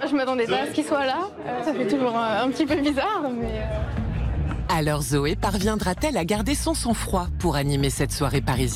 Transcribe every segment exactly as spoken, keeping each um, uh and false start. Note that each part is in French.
Je m'attendais pas à ce qu'il soit là. Euh, ça fait toujours un, un petit peu bizarre, mais... Euh... Alors Zoé parviendra-t-elle à garder son sang-froid pour animer cette soirée parisienne ?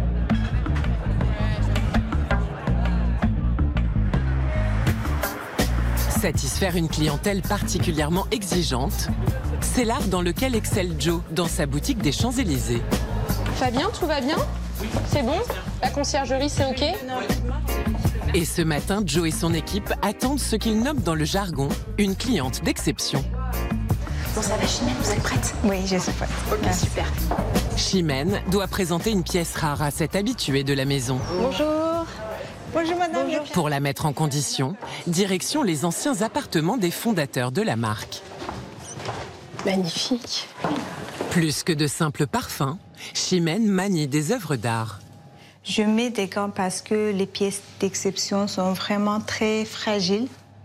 Satisfaire une clientèle particulièrement exigeante, c'est l'art dans lequel excelle Joe dans sa boutique des Champs-Élysées. Fabien, tout va bien? C'est bon? La conciergerie, c'est OK? Et ce matin, Joe et son équipe attendent ce qu'ils nomment dans le jargon une cliente d'exception. Bon, ça va, Chimène, vous êtes prête? Oui, je suis prête. Ok, merci. Super. Chimène doit présenter une pièce rare à cette habituée de la maison. Bonjour. Bonjour madame. Bonjour. Pour la mettre en condition, direction les anciens appartements des fondateurs de la marque. Magnifique. Plus que de simples parfums, Chimène manie des œuvres d'art. Je mets des gants parce que les pièces d'exception sont vraiment très fragiles.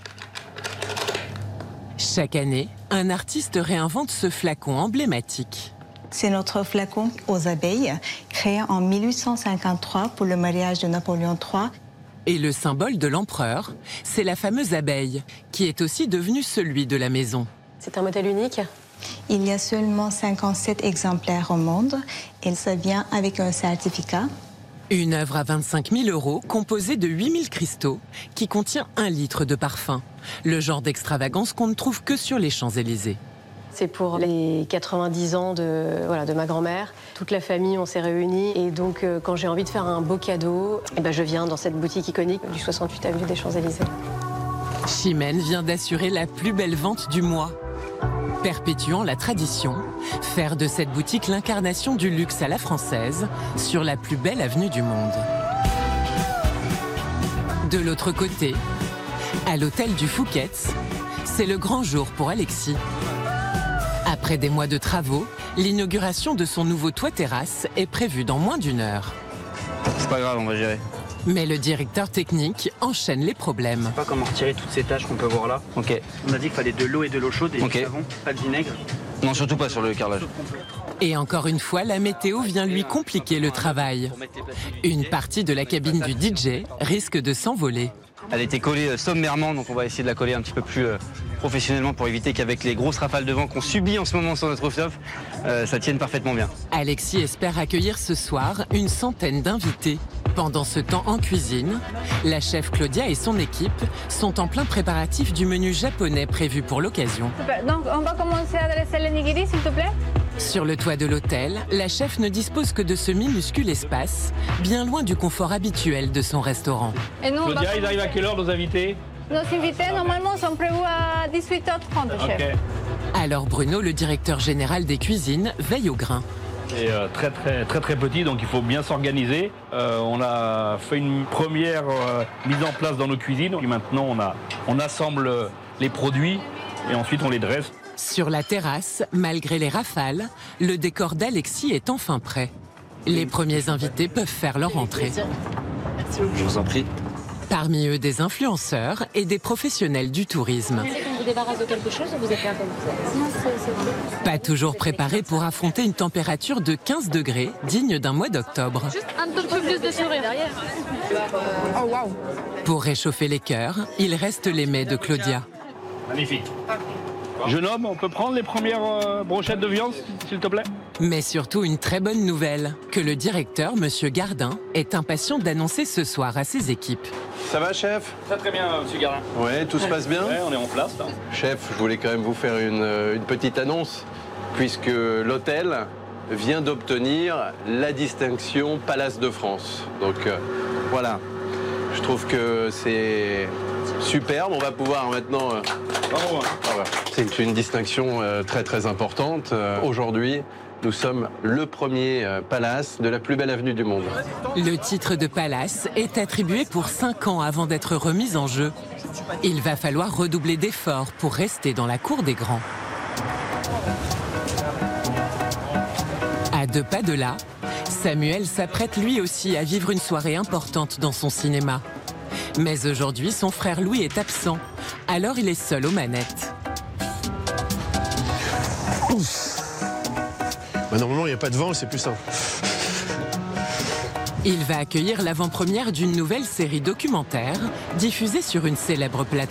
Chaque année, un artiste réinvente ce flacon emblématique. C'est notre flacon aux abeilles, créé en mille huit cent cinquante-trois pour le mariage de Napoléon trois. Et le symbole de l'empereur, c'est la fameuse abeille, qui est aussi devenue celui de la maison. C'est un modèle unique? Il y a seulement cinquante-sept exemplaires au monde et ça vient avec un certificat. Une œuvre à vingt-cinq mille euros composée de huit mille cristaux qui contient un litre de parfum. Le genre d'extravagance qu'on ne trouve que sur les Champs-Élysées. C'est pour les quatre-vingt-dix ans de, voilà, de ma grand-mère. Toute la famille, on s'est réunis. Et donc, euh, quand j'ai envie de faire un beau cadeau, eh ben, je viens dans cette boutique iconique du soixante-huit avenue des Champs-Élysées. Chimène vient d'assurer la plus belle vente du mois. Perpétuant la tradition, faire de cette boutique l'incarnation du luxe à la française sur la plus belle avenue du monde. De l'autre côté, à l'hôtel du Fouquet's, c'est le grand jour pour Alexis. Après des mois de travaux, l'inauguration de son nouveau toit-terrasse est prévue dans moins d'une heure. C'est pas grave, on va gérer. Mais le directeur technique enchaîne les problèmes. Je sais pas comment retirer toutes ces taches qu'on peut voir là. Ok. On a dit qu'il fallait de l'eau et de l'eau chaude et okay. du savon, pas de vinaigre. Non, surtout pas sur le carrelage. Et encore une fois, la météo vient lui compliquer le travail. Une partie de la cabine du D J risque de s'envoler. Elle était collée sommairement, donc on va essayer de la coller un petit peu plus euh, professionnellement pour éviter qu'avec les grosses rafales de vent qu'on subit en ce moment sur notre rooftop, euh, ça tienne parfaitement bien. Alexis espère accueillir ce soir une centaine d'invités. Pendant ce temps en cuisine, la chef Claudia et son équipe sont en plein préparatif du menu japonais prévu pour l'occasion. Donc, on va commencer à dresser les nigiri, s'il te plaît. Sur le toit de l'hôtel, la chef ne dispose que de ce minuscule espace, bien loin du confort habituel de son restaurant. Et nous, Claudia, va... ils arrivent à quelle heure, nos invités? Nos invités, normalement, sont prévus à dix-huit heures trente, chef. Okay. Alors Bruno, le directeur général des cuisines, veille au grain. C'est euh, très très très très petit, donc il faut bien s'organiser. Euh, on a fait une première euh, mise en place dans nos cuisines. Et maintenant, on, a, on assemble les produits et ensuite on les dresse. Sur la terrasse, malgré les rafales, le décor d'Alexis est enfin prêt. Les premiers invités peuvent faire leur entrée. Je vous en prie. Parmi eux, des influenceurs et des professionnels du tourisme. On vous débarrasse de quelque chose ou vous êtes là comme vous êtes? Pas toujours préparés pour affronter une température de quinze degrés, digne d'un mois d'octobre. Juste un tout peu plus de sourire derrière. Oh waouh! Pour réchauffer les cœurs, il reste les mets de Claudia. Magnifique. Jeune homme, on peut prendre les premières euh, brochettes de viande, s'il te plaît? Mais surtout une très bonne nouvelle, que le directeur, Monsieur Gardin, est impatient d'annoncer ce soir à ses équipes. Ça va, chef? Très très bien, monsieur Gardin. Ouais, tout se passe bien? Ouais, on est en place, là. Chef, je voulais quand même vous faire une, une petite annonce, puisque l'hôtel vient d'obtenir la distinction Palace de France. Donc, euh, voilà. Je trouve que c'est superbe. On va pouvoir maintenant... Euh, Bravo, hein. ah ouais. C'est une distinction euh, très très importante. Euh, Aujourd'hui, nous sommes le premier euh, palace de la plus belle avenue du monde. Le titre de palace est attribué pour cinq ans avant d'être remis en jeu. Il va falloir redoubler d'efforts pour rester dans la cour des grands. À deux pas de là, Samuel s'apprête lui aussi à vivre une soirée importante dans son cinéma. Mais aujourd'hui, son frère Louis est absent, alors il est seul aux manettes. Bah normalement, il n'y a pas de vent, c'est plus simple. Il va accueillir l'avant-première d'une nouvelle série documentaire diffusée sur une célèbre plateforme.